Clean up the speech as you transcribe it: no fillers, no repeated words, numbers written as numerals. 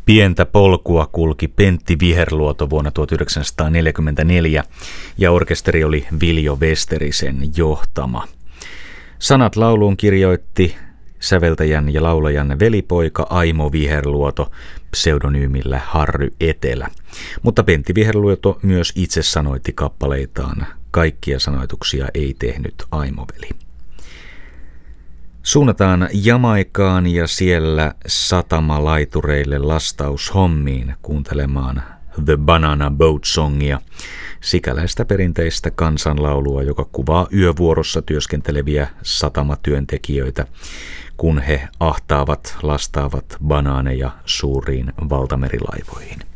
Pientä polkua kulki Pentti Viherluoto vuonna 1944 ja orkesteri oli Viljo Westerisen johtama. Sanat lauluun kirjoitti säveltäjän ja laulajan velipoika Aimo Viherluoto pseudonyymillä Harry Etelä. Mutta Pentti Viherluoto myös itse sanoitti kappaleitaan. Kaikkia sanoituksia ei tehnyt Aimo-veli. Suunnataan Jamaikaan ja siellä satamalaitureille lastaushommiin kuuntelemaan The Banana Boat Songia, sikäläistä perinteistä kansanlaulua, joka kuvaa yövuorossa työskenteleviä satamatyöntekijöitä, kun he lastaavat banaaneja suuriin valtamerilaivoihin.